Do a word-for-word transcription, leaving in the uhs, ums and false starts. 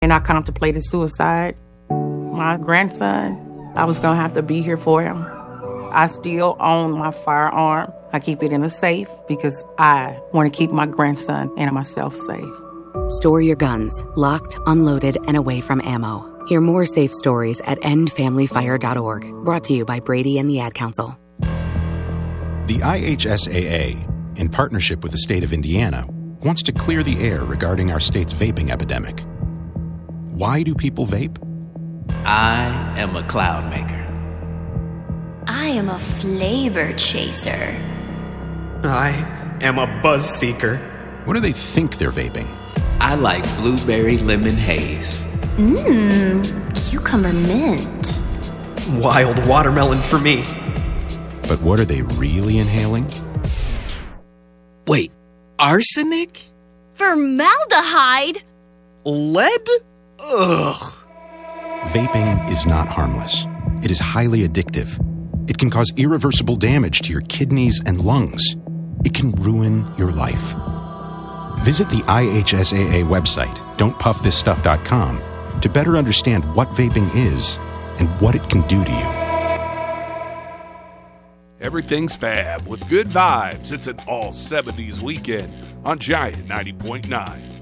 And I contemplated suicide. My grandson, I was going to have to be here for him. I still own my firearm. I keep it in a safe because I want to keep my grandson and myself safe. Store your guns, locked, unloaded, and away from ammo. Hear more safe stories at end family fire dot org. Brought to you by Brady and the Ad Council. The I H S A A, in partnership with the state of Indiana, wants to clear the air regarding our state's vaping epidemic. Why do people vape? I am a cloud maker. I am a flavor chaser. I am a buzz seeker. What do they think they're vaping? I like blueberry lemon haze. Mmm, cucumber mint. Wild watermelon for me. But what are they really inhaling? Wait, arsenic? Formaldehyde? Lead? Ugh. Vaping is not harmless. It is highly addictive. It can cause irreversible damage to your kidneys and lungs. It can ruin your life. Visit the I H S A A website, don't puff this stuff dot com, to better understand what vaping is and what it can do to you. Everything's fab with good vibes. It's an all seventies weekend on Giant ninety point nine.